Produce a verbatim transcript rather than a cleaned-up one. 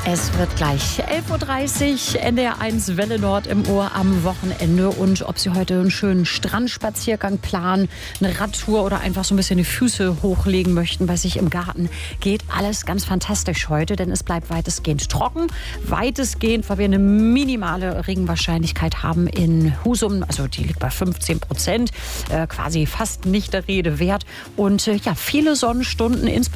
Es wird gleich elf Uhr dreißig, N D R eins Welle Nord im Ohr am Wochenende. Und ob Sie heute einen schönen Strandspaziergang planen, eine Radtour oder einfach so ein bisschen die Füße hochlegen möchten bei sich im Garten, geht alles ganz fantastisch heute, denn es bleibt weitestgehend trocken. Weitestgehend, weil wir eine minimale Regenwahrscheinlichkeit haben in Husum, also die liegt bei fünfzehn Prozent, äh, quasi fast nicht der Rede wert. Und äh, ja, viele Sonnenstunden, insbesondere